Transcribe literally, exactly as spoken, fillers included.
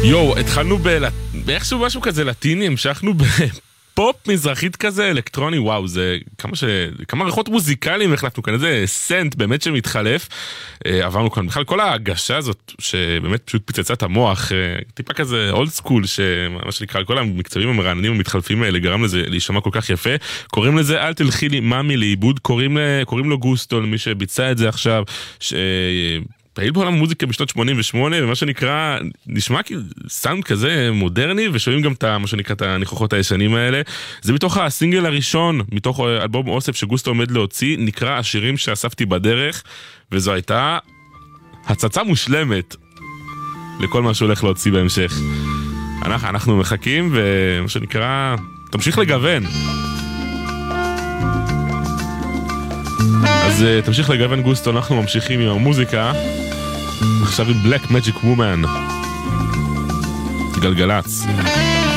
יו, התחלנו באיכשהו משהו כזה לטיני, המשכנו בפופ מזרחית כזה, אלקטרוני, וואו, זה כמה ש... כמה ריחות מוזיקליים החלפנו כאן, איזה סנט באמת שמתחלף, עברנו כאן בכלל כל ההגשה הזאת, שבאמת פשוט פיצצה את המוח, טיפה כזה אולד סקול, שמה שנקרא, כל המקצבים המרעננים המתחלפים האלה, גרם לזה להישמע כל כך יפה, קוראים לזה אל תלכי לי ממי לאיבוד, קוראים, קוראים לו גוסטו, למי שביצע את זה עכשיו, ש... פעיל בעולם המוזיקה בשנות שמונים ושמונה, ומה שנקרא, נשמע כאילו סאונד כזה מודרני, ושומעים גם את מה שנקרא את הניחוחות הישנים האלה. זה מתוך הסינגל הראשון, מתוך אלבום אוסף שגוסטו עומד להוציא, נקרא השירים שאספתי בדרך, וזו הייתה הצצה מושלמת לכל מה שהולך להוציא בהמשך. אנחנו, אנחנו מחכים, ומה שנקרא, תמשיך לגוון. אז uh, תמשיך לגוון גוסטו, אנחנו ממשיכים עם המוזיקה. עכשיו עם Black Magic Woman, גלגלץ.